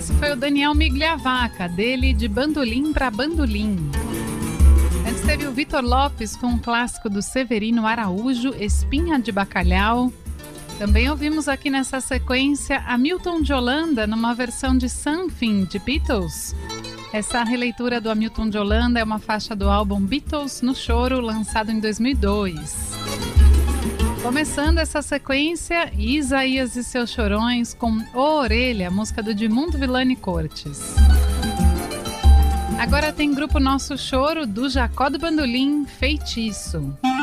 Esse foi o Daniel Migliavaca, dele De Bandolim pra Bandolim. Antes teve o Vitor Lopes com um clássico do Severino Araújo, Espinha de Bacalhau. Também ouvimos aqui nessa sequência Hamilton de Holanda, numa versão de Something, de Beatles. Essa releitura do Hamilton de Holanda é uma faixa do álbum Beatles no Choro, lançado em 2002. Começando essa sequência, Isaías e seus Chorões com O Orelha, música do Edmundo Villani Cortes. Agora tem grupo Nosso Choro, do Jacó do Bandolim, Feitiço.